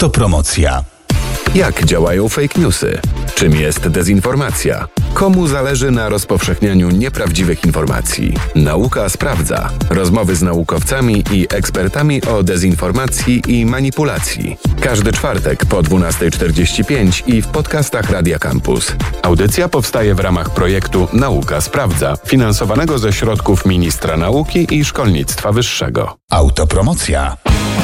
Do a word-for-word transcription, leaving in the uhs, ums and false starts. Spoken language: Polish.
Autopromocja. Jak działają fake newsy? Czym jest dezinformacja? Komu zależy na rozpowszechnianiu nieprawdziwych informacji? Nauka sprawdza. Rozmowy z naukowcami i ekspertami o dezinformacji i manipulacji. Każdy czwartek po dwunasta czterdzieści pięć i w podcastach Radia Campus. Audycja powstaje w ramach projektu Nauka sprawdza, finansowanego ze środków Ministra Nauki i Szkolnictwa Wyższego. Autopromocja.